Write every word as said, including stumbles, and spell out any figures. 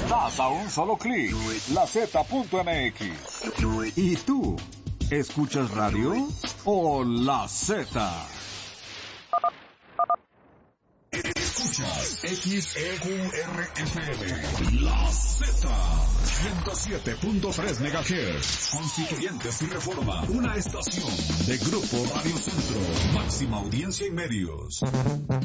Estás a un solo clic. La Z punto M X. ¿Y tú? ¿Escuchas radio o La Z? Escuchas X E U R F M, La Z, ciento siete punto tres megahertz, Constituyentes y Reforma, una estación de Grupo Radio Centro, máxima audiencia y medios.